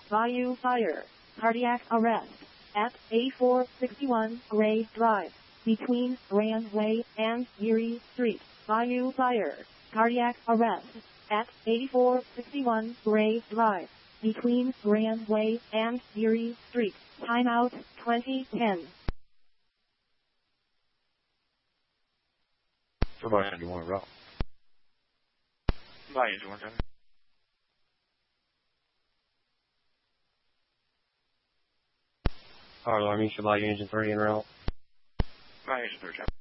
Bayou Fire. Cardiac arrest. At 8461 Gray Drive. Between Grand Way and Erie Street. Bayou Fire. Cardiac arrest. At 8461 Gray Drive. Between Grand Way and Erie Street. Timeout 2010. Somebody had to want to rock. Somebody had to want to. Power alarm, you should buy engine 3 en route. My engine 3,